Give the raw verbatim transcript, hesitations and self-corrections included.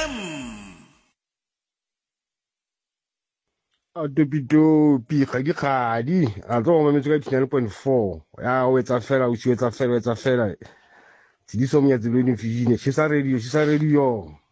a topitopi ga dikgadi a tlo go mametse ka pina le point four ya o etsa fela o si etsa fela o etsa fela tsediso monyatsi lo ne fijine shisa radio shisa radio